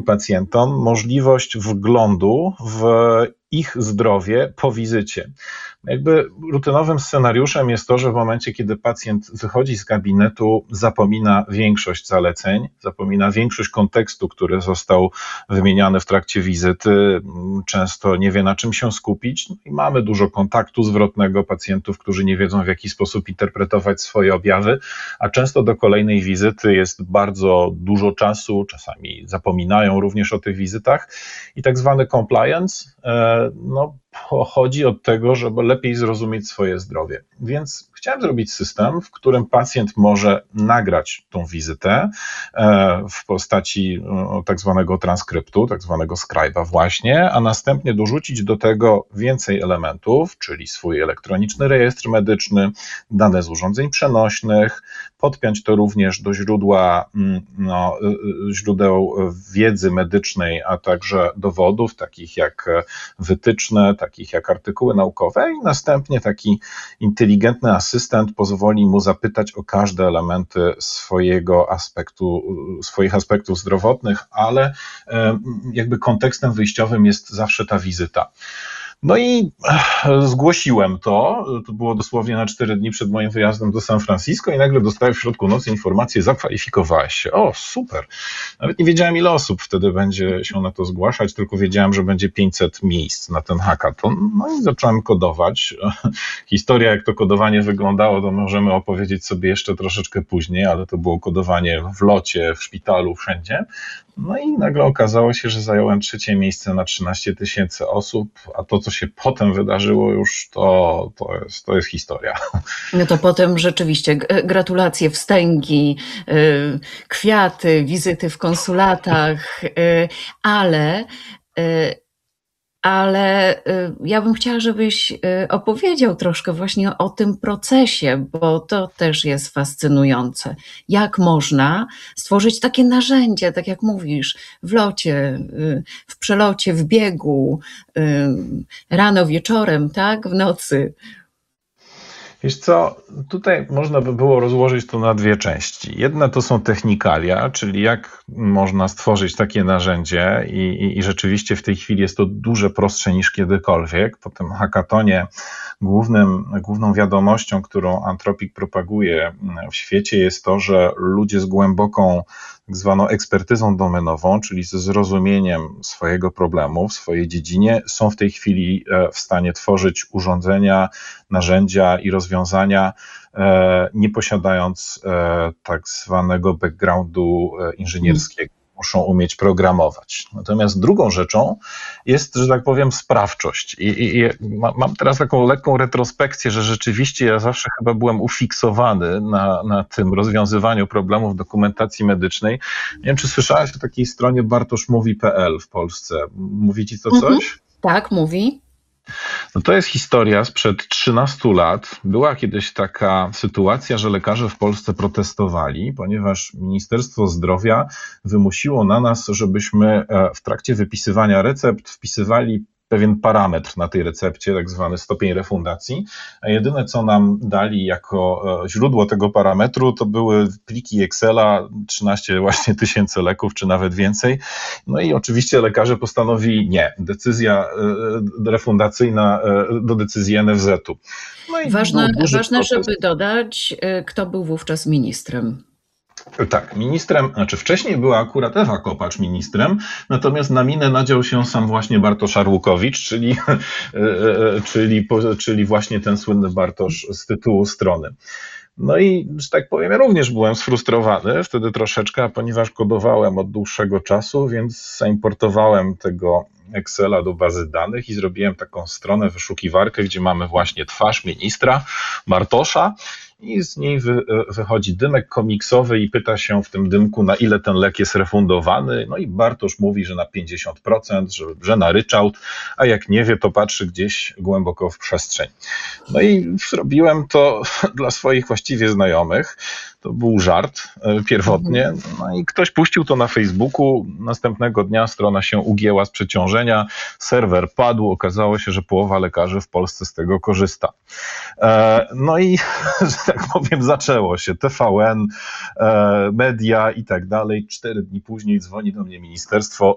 pacjentom możliwość wglądu w ich zdrowie po wizycie. Jakby rutynowym scenariuszem jest to, że w momencie, kiedy pacjent wychodzi z gabinetu, zapomina większość zaleceń, zapomina większość kontekstu, który został wymieniany w trakcie wizyty, często nie wie, na czym się skupić i mamy dużo kontaktu zwrotnego pacjentów, którzy nie wiedzą, w jaki sposób interpretować swoje objawy, a często do kolejnej wizyty jest bardzo dużo czasu, czasami zapominają również o tych wizytach i tak zwany compliance, pochodzi od tego, żeby lepiej zrozumieć swoje zdrowie. Więc chciałem zrobić system, w którym pacjent może nagrać tą wizytę w postaci tak zwanego transkryptu, tak zwanego scribe'a właśnie, a następnie dorzucić do tego więcej elementów, czyli swój elektroniczny rejestr medyczny, dane z urządzeń przenośnych, podpiąć to również do źródeł wiedzy medycznej, a także dowodów, takich jak wytyczne, takich jak artykuły naukowe i następnie taki inteligentny asystent pozwoli mu zapytać o każde elementy swoich aspektów zdrowotnych, ale jakby kontekstem wyjściowym jest zawsze ta wizyta. No i zgłosiłem to było dosłownie na 4 dni przed moim wyjazdem do San Francisco i nagle dostałem w środku nocy informację: zakwalifikowałeś się. O, super. Nawet nie wiedziałem, ile osób wtedy będzie się na to zgłaszać, tylko wiedziałem, że będzie 500 miejsc na ten hackathon. No i zacząłem kodować. Historia, jak to kodowanie wyglądało, to możemy opowiedzieć sobie jeszcze troszeczkę później, ale to było kodowanie w locie, w szpitalu, wszędzie. No i nagle okazało się, że zająłem 3. miejsce na 13 000 osób, a to, co się potem wydarzyło już, to jest historia. No to potem rzeczywiście gratulacje, wstęgi, kwiaty, wizyty w konsulatach, ale ja bym chciała, żebyś opowiedział troszkę właśnie o tym procesie, bo to też jest fascynujące. Jak można stworzyć takie narzędzie, tak jak mówisz, w locie, w przelocie, w biegu, rano, wieczorem, tak, w nocy. Wiesz co, tutaj można by było rozłożyć to na 2 części. Jedna to są technikalia, czyli jak można stworzyć takie narzędzie i rzeczywiście w tej chwili jest to dużo prostsze niż kiedykolwiek. Po tym hackathonie główną wiadomością, którą Anthropic propaguje w świecie, jest to, że ludzie z głęboką tak zwaną ekspertyzą domenową, czyli ze zrozumieniem swojego problemu w swojej dziedzinie, są w tej chwili w stanie tworzyć urządzenia, narzędzia i rozwiązania, nie posiadając tak zwanego backgroundu inżynierskiego. Muszą umieć programować. Natomiast drugą rzeczą jest, że tak powiem, sprawczość. I mam teraz taką lekką retrospekcję, że rzeczywiście ja zawsze chyba byłem ufiksowany na tym rozwiązywaniu problemów dokumentacji medycznej. Nie wiem, czy słyszałaś o takiej stronie bartoszmówi.pl w Polsce. Mówi ci to coś? Tak, mówi. No to jest historia sprzed 13 lat. Była kiedyś taka sytuacja, że lekarze w Polsce protestowali, ponieważ Ministerstwo Zdrowia wymusiło na nas, żebyśmy w trakcie wypisywania recept wpisywali pewien parametr na tej recepcie, tak zwany stopień refundacji, a jedyne, co nam dali jako źródło tego parametru, to były pliki Excela, 13 właśnie tysięcy leków, czy nawet więcej. No i oczywiście lekarze postanowili nie, decyzja refundacyjna do decyzji NFZ-u. No i ważne, żeby dodać, kto był wówczas ministrem. Tak, ministrem, wcześniej była akurat Ewa Kopacz ministrem, natomiast na minę nadział się sam właśnie Bartosz Arłukowicz, czyli właśnie ten słynny Bartosz z tytułu strony. No i, że tak powiem, ja również byłem sfrustrowany wtedy troszeczkę, ponieważ kodowałem od dłuższego czasu, więc zaimportowałem tego Excela do bazy danych i zrobiłem taką stronę, wyszukiwarkę, gdzie mamy właśnie twarz ministra Bartosza i z niej wychodzi dymek komiksowy i pyta się w tym dymku, na ile ten lek jest refundowany. No i Bartosz mówi, że na 50%, że na ryczałt, a jak nie wie, to patrzy gdzieś głęboko w przestrzeń. No i zrobiłem to dla swoich właściwie znajomych. To był żart pierwotnie. No i ktoś puścił to na Facebooku. Następnego dnia strona się ugięła z przeciążenia. Serwer padł. Okazało się, że połowa lekarzy w Polsce z tego korzysta. No i, że tak powiem, zaczęło się. TVN, media i tak dalej. 4 dni później dzwoni do mnie ministerstwo.